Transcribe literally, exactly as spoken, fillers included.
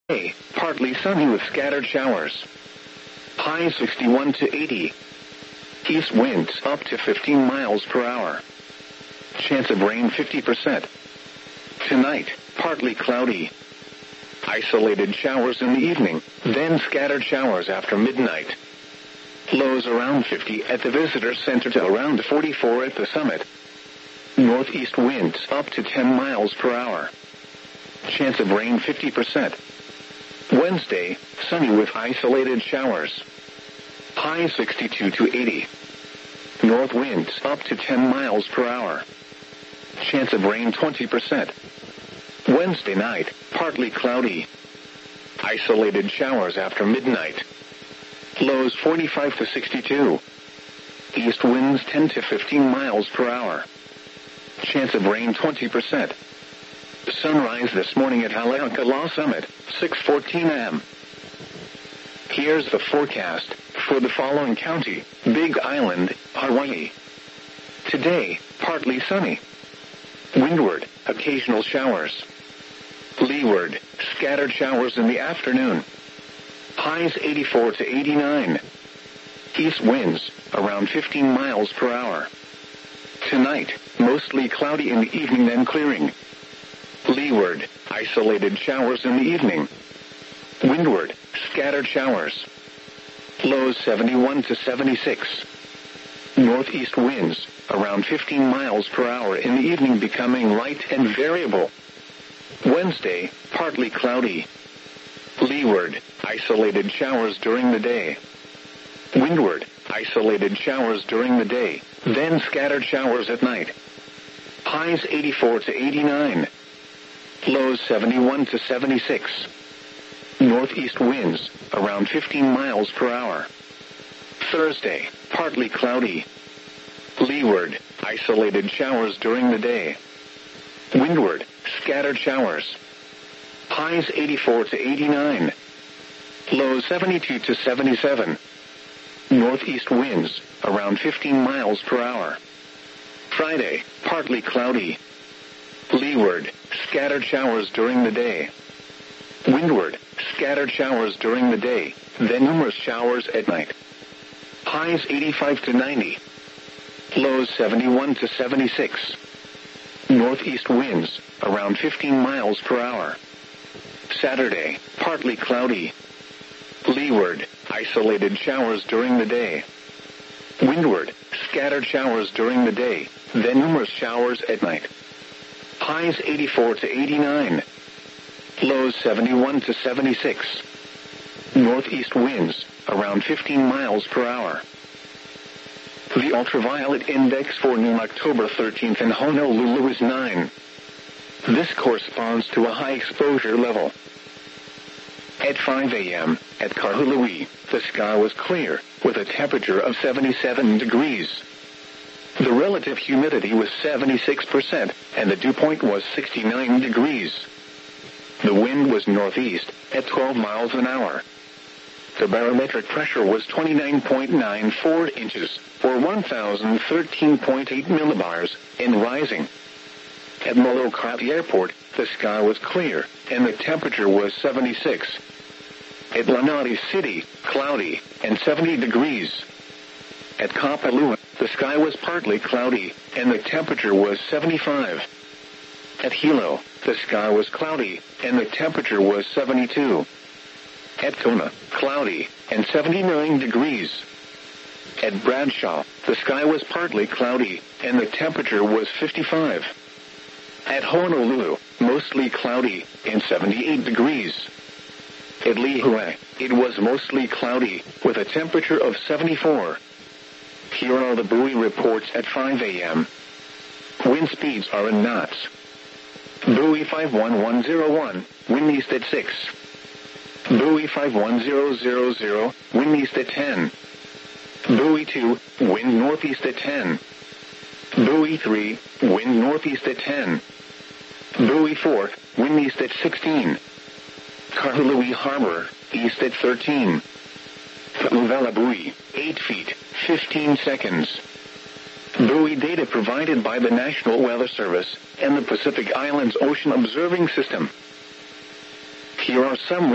Today, partly sunny with scattered showers. High sixty-one to eighty. East winds up to fifteen miles per hour. Chance of rain fifty percent. Tonight, partly cloudy. Isolated showers in the evening, then scattered showers after midnight. Lows around fifty at the visitor center to around forty-four at the summit. Northeast winds up to ten miles per hour. Chance of rain fifty percent. Wednesday, sunny with isolated showers. High sixty-two to eighty. North winds up to ten miles per hour. Chance of rain twenty percent. Wednesday night, partly cloudy. Isolated showers after midnight. Lows forty-five to sixty-two. East winds ten to fifteen miles per hour. Chance of rain twenty percent. Sunrise this morning at Haleakala Summit, six fourteen a m Here's the forecast for the following county: Big Island, Hawaii. Today, partly sunny. Windward, occasional showers. Leeward, scattered showers in the afternoon. Highs eighty-four to eighty-nine. East winds, around fifteen miles per hour. Tonight, mostly cloudy in the evening then clearing. Leeward, isolated showers in the evening. Windward, scattered showers. Lows seventy-one to seventy-six. Northeast winds, around fifteen miles per hour in the evening becoming light and variable. Wednesday, partly cloudy. Leeward, isolated showers during the day. Windward, isolated showers during the day, then scattered showers at night. Highs eighty-four to eighty-nine. Lows seventy-one to seventy-six. Northeast winds, around fifteen miles per hour. Thursday, partly cloudy. Leeward, isolated showers during the day. Windward, scattered showers. Highs eighty-four to eighty-nine. Lows seventy-two to seventy-seven. Northeast winds, around fifteen miles per hour. Friday, partly cloudy. Leeward, scattered showers during the day. Windward, scattered showers during the day, then numerous showers at night. Highs eighty-five to ninety. Lows seventy-one to seventy-six. Northeast winds, around fifteen miles per hour. Saturday, partly cloudy. Leeward, isolated showers during the day. Windward, scattered showers during the day, then numerous showers at night. Highs eighty-four to eighty-nine. Lows seventy-one to seventy-six. Northeast winds, around fifteen miles per hour. The ultraviolet index for noon October thirteenth in Honolulu is nine. This corresponds to a high exposure level. At five a m, at Kahului, the sky was clear, with a temperature of seventy-seven degrees. The relative humidity was seventy-six percent, and the dew point was sixty-nine degrees. The wind was northeast, at twelve miles an hour. The barometric pressure was twenty-nine point nine four inches, or one thousand thirteen point eight millibars, and rising. At Molokai Airport, the sky was clear, and the temperature was seventy-six. At Lanai City, cloudy, and seventy degrees. At Kapalua, the sky was partly cloudy, and the temperature was seventy-five. At Hilo, the sky was cloudy, and the temperature was seventy-two. At Kona, cloudy, and seventy-nine degrees. At Bradshaw, the sky was partly cloudy, and the temperature was fifty-five. At Honolulu, mostly cloudy, and seventy-eight degrees. At Lihue, it was mostly cloudy, with a temperature of seventy-four. Here are the buoy reports at five a m Wind speeds are in knots. Buoy five one one zero one, wind east at six. Buoy five one zero zero zero, wind east at ten. Buoy two, wind northeast at ten. Buoy three, wind northeast at ten. Buoy four, wind east at sixteen. Kahului Harbor, east at thirteen. Paluvela buoy, eight feet, fifteen seconds. Buoy data provided by the National Weather Service and the Pacific Islands Ocean Observing System. Here are some